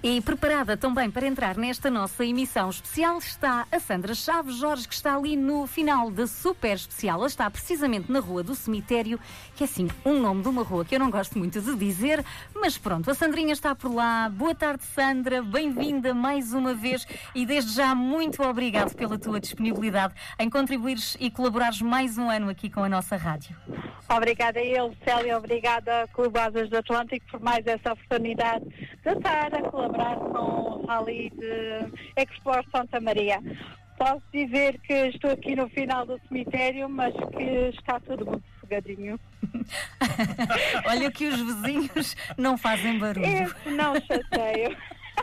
E preparada também para entrar nesta nossa emissão especial está a Sandra Chaves Jorge, que está ali no final da super especial. Ela está precisamente na Rua do Cemitério, que é assim, um nome de uma rua que eu não gosto muito de dizer, mas pronto, a Sandrinha está por lá. Boa tarde, Sandra, bem-vinda mais uma vez e desde já muito obrigado pela tua disponibilidade em contribuires e colaborares mais um ano aqui com a nossa rádio. Obrigada a ele, Célia, obrigada a Clube Asas do Atlântico por mais essa oportunidade de estar a colaborar com o Rally de Explore Santa Maria. Posso dizer que estou aqui no final do cemitério, mas que está tudo muito sossegadinho. Olha que os vizinhos não fazem barulho. Esse não chateio.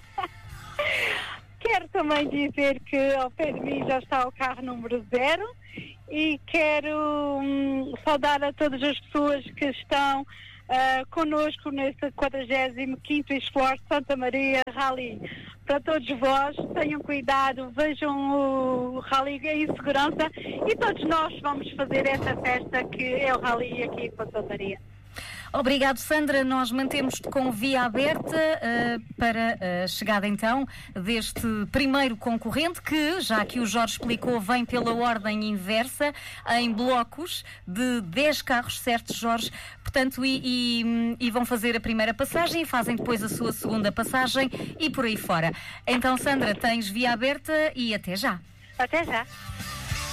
Quero também dizer que ao pé de mim já está o carro número 0 e quero saudar a todas as pessoas que estão connosco neste 45º Explore Santa Maria Rally. Para todos vós, tenham cuidado, vejam o Rally em segurança e todos nós vamos fazer essa festa que é o Rally aqui com Santa Maria. Obrigado, Sandra. Nós mantemos-te com via aberta para a chegada, então, deste primeiro concorrente, que, já que o Jorge explicou, vem pela ordem inversa, em blocos de 10 carros, certo, Jorge? Portanto, e vão fazer a primeira passagem, fazem depois a sua segunda passagem e por aí fora. Então, Sandra, tens via aberta e até já. Até já.